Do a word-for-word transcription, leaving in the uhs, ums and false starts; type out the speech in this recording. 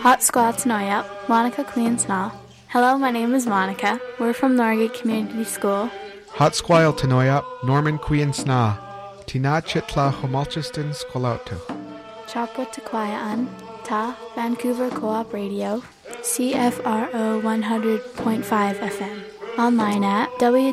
Hot Squats Noya, Monica Queen Sna. Hello, my name is Monica. We're from Norgate Community School. Hot Squile Tanoya, Norman Queen Sna. Tina Chitla Homolchiston Squalauto. Chopwa Taquaya An, Ta, Vancouver Co-op Radio, C F R O one hundred point five F M. Online at w